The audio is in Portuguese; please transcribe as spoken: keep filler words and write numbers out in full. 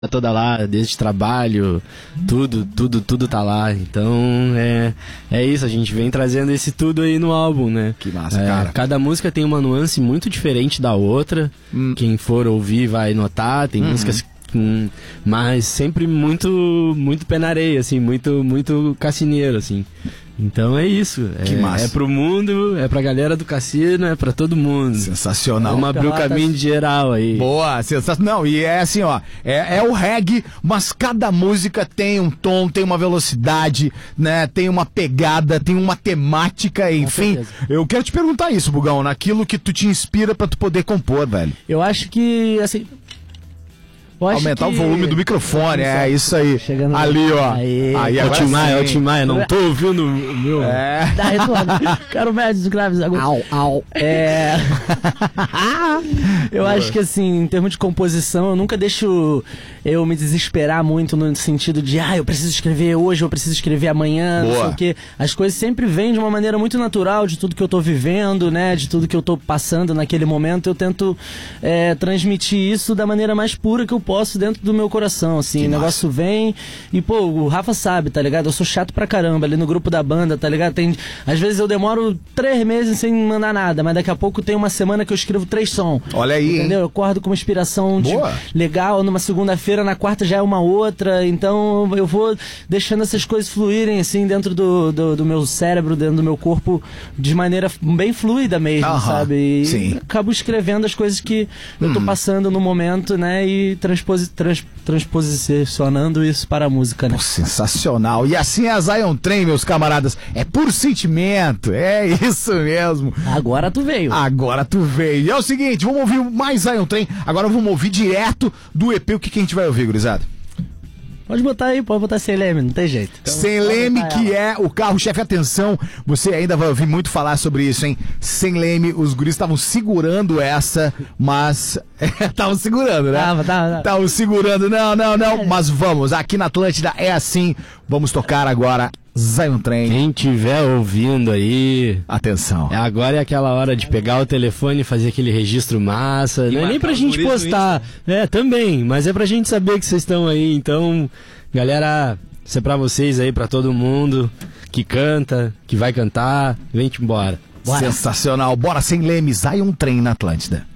toda lá, desde trabalho, tudo, tudo, tudo tá lá. Então é, é isso, a gente vem trazendo esse tudo aí no álbum, né? Que massa, é, cara. Cada música tem uma nuance muito diferente da outra. Hum. Quem for ouvir vai notar, tem uhum. músicas com, mas sempre muito, muito pé na areia, assim, muito, muito cassineiro, assim. Então é isso, que é, massa. É pro mundo, é pra galera do cassino, é pra todo mundo. Sensacional. Vamos abrir o caminho de geral aí. Boa, sensacional. Não, e é assim, ó, é, é o reggae, mas cada música tem um tom, tem uma velocidade, né, tem uma pegada, tem uma temática, enfim. Eu quero te perguntar isso, Bugão, naquilo que tu te inspira pra tu poder compor, velho. Eu acho que, assim... Aumentar que... o volume do microfone, é isso aí. Chegando ali, ó. Aí, aí é o Tim Maia, é o Tim Maia, não tô ouvindo o meu. É. Dá retorno. Quero médios graves agora. Au, au. É. Eu acho que, assim, em termos de composição, eu nunca deixo eu me desesperar muito no sentido de, ah, eu preciso escrever hoje, eu preciso escrever amanhã, Boa. não sei o quê. As coisas sempre vêm de uma maneira muito natural, de tudo que eu tô vivendo, né? De tudo que eu tô passando naquele momento. Eu tento é, transmitir isso da maneira mais pura que eu posso. Posso dentro do meu coração, assim, que o negócio massa. Vem e, pô, o Rafa sabe, tá ligado? Eu sou chato pra caramba ali no grupo da banda, tá ligado? Tem, às vezes eu demoro três meses sem mandar nada, mas daqui a pouco tem uma semana que eu escrevo três sons. Olha aí, entendeu? hein? Eu acordo com uma inspiração de, legal, numa segunda-feira, na quarta já é uma outra, então eu vou deixando essas coisas fluírem, assim, dentro do, do, do meu cérebro, dentro do meu corpo, de maneira bem fluida mesmo, uh-huh. sabe? E Sim. acabo escrevendo as coisas que hum. eu tô passando no momento, né? E transposi- trans- transposicionando isso para a música, né? Pô, sensacional. E assim é a Zion Train, meus camaradas. É puro sentimento. É isso mesmo. Agora tu veio. Agora tu veio. E é o seguinte, vamos ouvir mais Zion Train. Agora vamos ouvir direto do E P. O que, que a gente vai ouvir, gurizada? Pode botar aí, pode botar Sem Leme, não tem jeito. Então, Sem Leme, que é o carro-chefe. Atenção, você ainda vai ouvir muito falar sobre isso, hein? Sem Leme, os guris estavam segurando essa, mas... Estavam segurando, né? Tava, tava. Estavam segurando, não, não, não. Mas vamos, aqui na Atlântida é assim. Vamos tocar agora Zion Train. Quem tiver ouvindo aí... Atenção. É, agora é aquela hora de pegar o telefone e fazer aquele registro massa. E não é nem pra gente postar. É, também. Mas é pra gente saber que vocês estão aí. Então, galera, isso é pra vocês aí, pra todo mundo que canta, que vai cantar. Vem-te embora. Bora. Sensacional. Bora Sem Leme, Zion Train na Atlântida.